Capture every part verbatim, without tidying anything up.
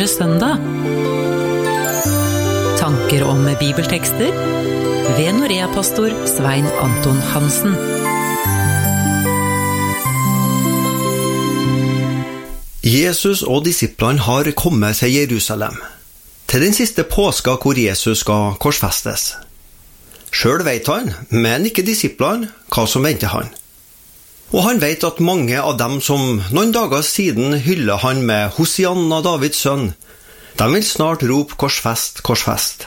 andre søndag. Tanker om bibeltekster ved Norea-pastor Svein Anton Hansen. Jesus og disiplene har kommet til Jerusalem, til den siste påska hvor Jesus skal korsfestes. Selv vet han, men ikke disiplene, hva som venter han. Og han vet at mange av dem som noen dager siden hyller han med Hosianna, Davids sønn, de vil snart rope korsfest, korsfest.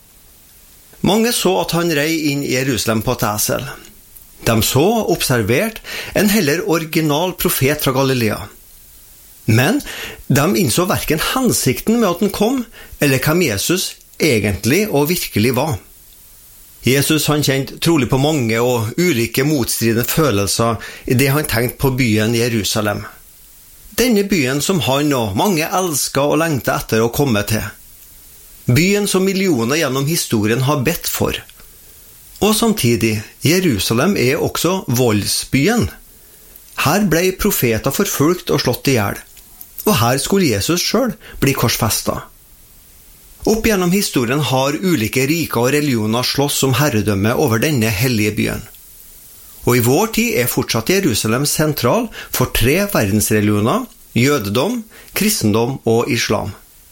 Mange så at han rei inn i Jerusalem på et esel. De så observert en heller original profet fra Galilea. Men de innså hverken hensikten med at han kom, eller hvem Jesus egentlig og virkelig var. Jesus han kjente trolig på mange og ulike motstridende følelser i det han tenkte på byen Jerusalem. Denne byen som han og mange elsket og lengtet etter å komme til. Byen som millioner gjennom historien har bedt for. Og samtidig, Jerusalem er også voldsbyen. Her ble profeter forfulgt og slått i hjel. Og her skulle Jesus selv bli korsfestet. Opp gjennom historien har ulike riker og religioner slåss om herredømme over denne hellige byen. Og i vår tid er fortsatt Jerusalem sentral for tre verdensreligioner, jødedom, kristendom og islam.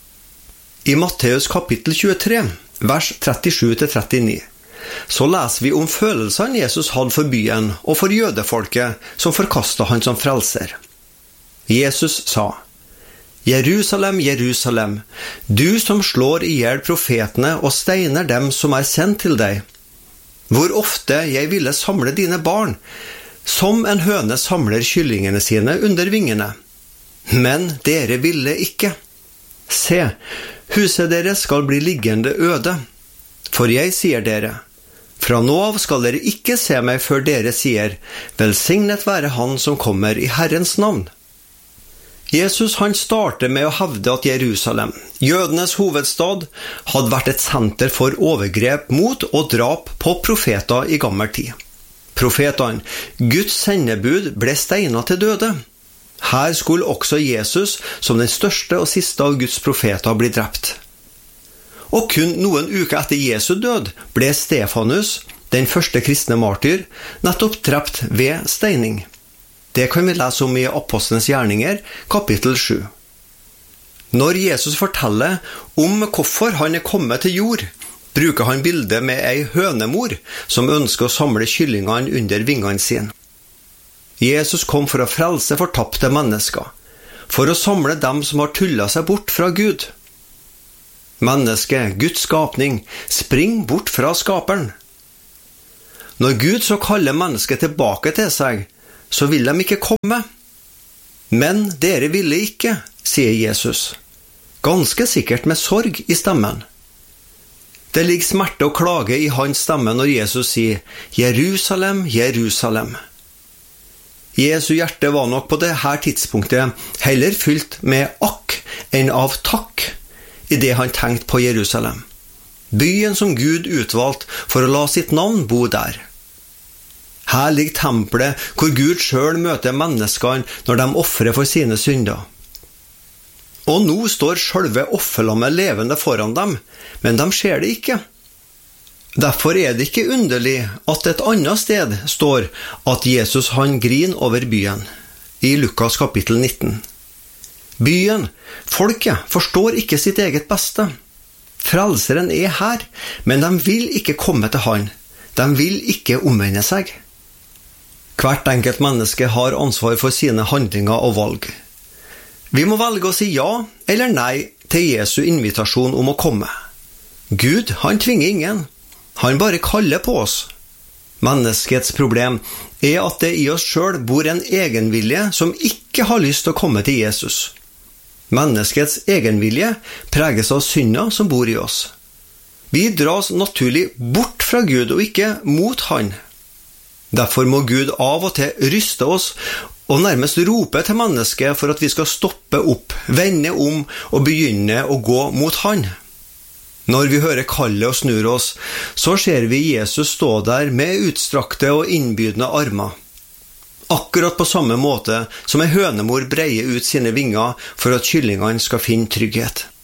I Matteus kapittel tjuetre, vers trettisju til trettini, så leser vi om følelsene Jesus hadde for byen og for jødefolket som forkastet han som frelser. Jesus sa: Jerusalem, Jerusalem, du som slår i hjel profetene og steiner dem som er sendt til deg. Hvor ofte jeg ville samle dine barn, som en høne samler kyllingene sine under vingene. Men dere ville ikke. Se, huset deres skal bli liggende øde. For jeg sier dere, fra nå av skal dere ikke se meg før dere sier, velsignet være han som kommer i Herrens navn. Jesus han starter med å hevde at Jerusalem, jødenes hovedstad, hadde vært et senter for overgrep mot og drap på profeter i gammel tid. Profetene, Guds sendebud, ble steinet til døde. Her skulle også Jesus, som den største og siste av Guds profeter, bli drept. Og kun noen uker etter Jesu død ble Stefanus, den første kristne martyr, nettopp drept ved steining. Det kan vi lese om i Apostlenes gjerninger, kapittel sju. Når Jesus forteller om hvorfor han er kommet til jord, bruker han bildet med ei hønemor som ønsker å samle kyllingene under vingene sine. Jesus kom for å frelse fortapte mennesker, for å samle dem som har tullet seg bort fra Gud. Mennesket, Guds skapning, springer bort fra skaperen. Når Gud så kaller mennesket tilbake til seg, så vil de ikke komme. Men dere ville ikke, sier Jesus, ganske sikkert med sorg i stemmen. Det ligger smerte og klage i hans stemme når Jesus sier, Jerusalem, Jerusalem. Jesu hjerte var nok på dette tidspunktet heller fylt med akk enn av takk i det han tenkte på Jerusalem. Byen som Gud utvalgte for å la sitt navn bo der. Her ligger tempelet hvor Gud selv møter menneskene når de offrer for sine synder. Og nå står selve offerlammet levende foran dem, men de ser det ikke. Derfor er det ikke underlig at et annet sted står at Jesus han griner over byen, i Lukas kapittel nitten. Byen, folket, forstår ikke sitt eget beste. Frelseren er her, men de vil ikke komme til han. De vil ikke omvende seg. Hvert enkelt menneske har ansvar for sine handlinger og valg. Vi må velge å si ja eller nei til Jesu invitasjon om å komme. Gud, han tvinger ingen. Han bare kaller på oss. Menneskets problem er at det i oss selv bor en egenvilje som ikke har lyst til å komme til Jesus. Menneskets egenvilje preges av synder som bor i oss. Vi dras naturlig bort fra Gud og ikke mot han. Derfor må Gud av og til ryste oss og nærmest rope til mennesket for at vi skal stoppe opp, vende om og begynne å gå mot han. Når vi hører kallet og snur oss, så ser vi Jesus stå der med utstrakte og innbydende armer. Akkurat på samme måte som en hønemor breier ut sine vinger for at kyllingene skal finne trygghet.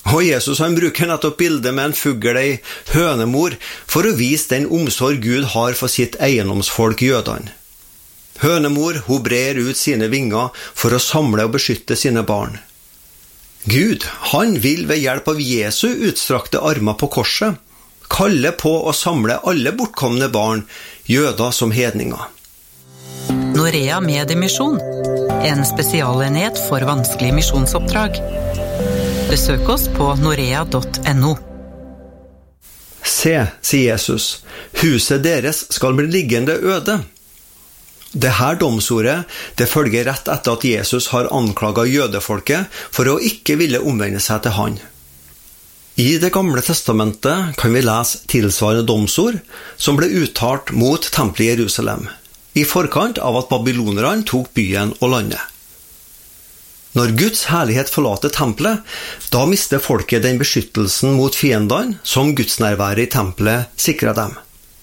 Og Jesus han bruker nettopp bildet med en fugl, ei hønemor, for å vise den omsorg Gud har for sitt eiendomsfolk jødene. Hønemor, hun brer ut sine vinger for å samle og beskytte sine barn. Gud, han vil ved hjelp av Jesu utstrakte armer på korset, kalle på å samle alle bortkomne barn, jøder som hedninger. Norea Mediemisjon, en spesialenhet for vanskelige misjonsoppdrag. Besøk oss på norea punktum no. Se, sier Jesus, huset deres skal bli liggende øde. Det her domsordet, det følger rett etter at Jesus har anklaget jødefolket for å ikke ville omvende seg til han. I det gamle testamentet kan vi lese tilsvarende domsord som ble uttalt mot tempelet i Jerusalem, i forkant av at babylonerne tok byen og landet. Når Guds herlighet forlater tempelet, da mister folket den beskyttelsen mot fiendene som gudsnærværet i tempelet sikret dem.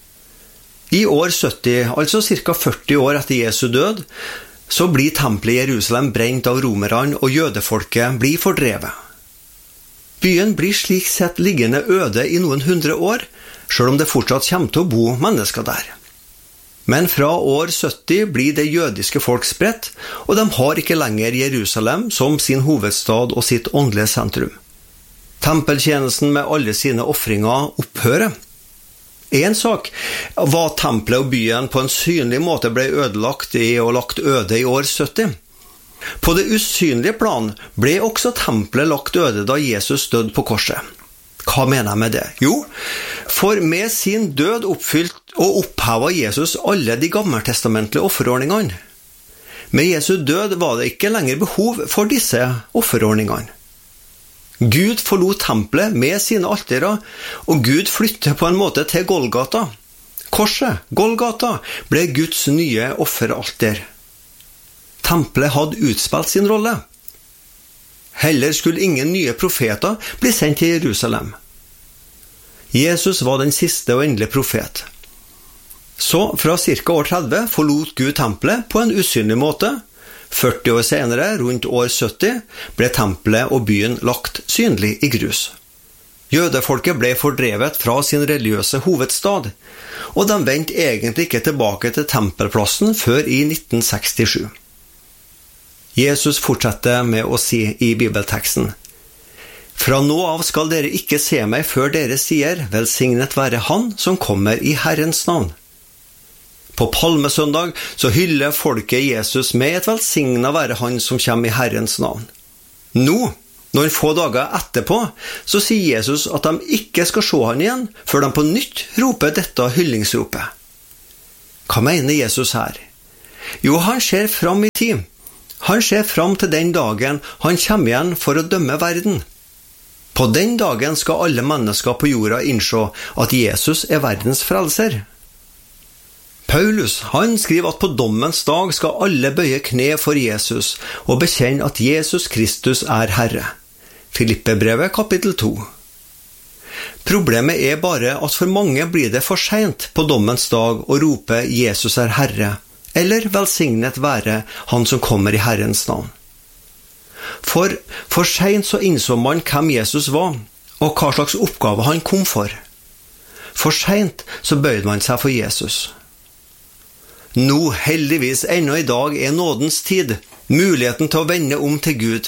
I år sytti, altså ca førti år etter Jesu død, så blir tempelet i Jerusalem brent av romerne og jødefolket blir fordrevet. Byen blir slik sett liggende øde i noen hundre år, selv om det fortsatt kommer til å bo mennesker der. Men fra år sytti blir det jødiske folk spredt, og de har ikke lenger Jerusalem som sin hovedstad og sitt åndelige sentrum. Tempeltjenesten med alle sine offringer opphører. En sak var at tempelet og byen på en synlig måte ble ødelagt i og lagt øde i år sytti. På det usynlige plan ble også tempelet lagt øde da Jesus døde på korset. Hva mener jeg med det? Jo, for med sin død oppfylt og opphevet Jesus alle de gammeltestamentlige offerordningene. Med Jesu død var det ikke lenger behov for disse offerordningene. Gud forlot tempelet med sine altere, og Gud flyttet på en måte til Golgata. Korset, Golgata, ble Guds nye offeralter. Tempelet hadde utspilt sin rolle. Heller skulle ingen nye profeter bli sendt til Jerusalem. Jesus var den siste og endelige profet. Så fra ca år tretti forlot Gud tempelet på en usynlig måte. førti år senere, rundt år sytti, ble tempelet og byen lagt synlig i grus. Jødefolket ble fordrevet fra sin religiøse hovedstad, og de vendte egentlig ikke tilbake til tempelplassen før i nitten sekstisju. Jesus fortsetter med å si i bibelteksten: «Fra nå av skal dere ikke se meg før dere sier, velsignet være han som kommer i Herrens navn.» På Palmesøndag så hyller folket Jesus med et velsignet være han som kommer i Herrens navn. Nå, noen få dager etterpå, så sier Jesus at de ikke skal se han igjen før de på nytt roper dette hyllingsropet. Hva mener Jesus her? Jo, han ser fram i tid. Han ser fram til den dagen han kommer igjen for å dømme verden. På den dagen skal alle mennesker på jorda innse at Jesus er verdens frelser. Paulus, han skriver at på dommens dag skal alle bøye kne for Jesus og bekjenne at Jesus Kristus er Herre. Filippebrevet kapittel to. Problemet er bare at for mange blir det for sent på dommens dag å rope Jesus er Herre, eller velsignet være han som kommer i Herrens navn. For for sent så innså man hvem Jesus var, og hva slags oppgave han kom for. For sent så bøyde man seg for Jesus. Nå, heldigvis, ennå i dag er nådens tid, muligheten til å vende om til Gud.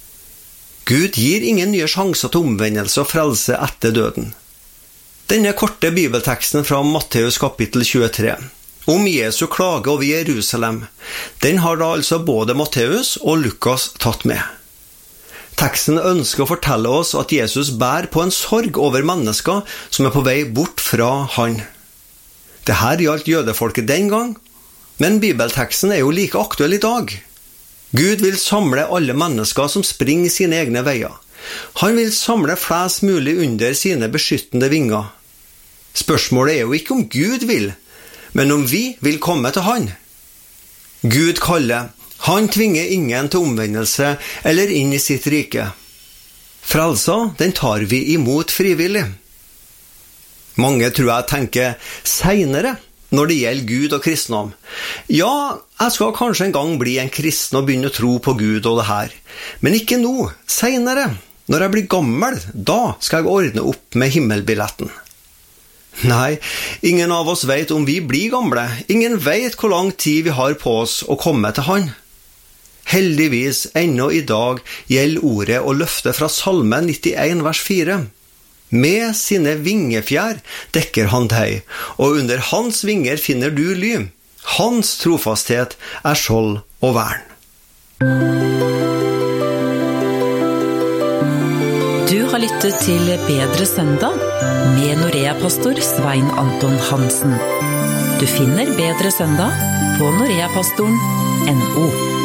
Gud gir ingen nye sjanser til omvendelse og frelse etter døden. Denne korte bibelteksten fra Matteus kapittel tjuetre, om Jesu klage over Jerusalem, den har da altså både Matteus og Lukas tatt med. Teksten ønsker å fortelle oss at Jesus bærer på en sorg over mennesker som er på vei bort fra han. Dette gjaldt jødefolket den gang, men bibelteksten er jo like aktuell i dag. Gud vil samle alle mennesker som springer sine egne veier. Han vil samle flest mulig under sine beskyttende vinger. Spørsmålet er jo ikke om Gud vil, men om vi vil komme til han. Gud kaller, han tvinger ingen til omvendelse eller inn i sitt rike. Frelsa, den tar vi imot frivillig. Mange tror jeg tenker senere når det gjelder Gud og kristendom. Ja, jeg skal kanskje en gang bli en kristen og begynne å tro på Gud og det her. Men ikke nå, senere. Når jeg blir gammel, da skal jeg ordne opp med himmelbilletten. Nei, ingen av oss vet om vi blir gamle. Ingen vet hvor lang tid vi har på oss å komme til han. Heldigvis, ennå i dag, gjelder ordet og løftet fra Salme nittien vers fire. Med sine vingefjær dekker han deg, og under hans vinger finner du ly. Hans trofasthet er skjold og vern. Du har lyttet til Bedre søndag med Norea-pastor Svein Anton Hansen. Du finner Bedre søndag på noreapastoren punktum no.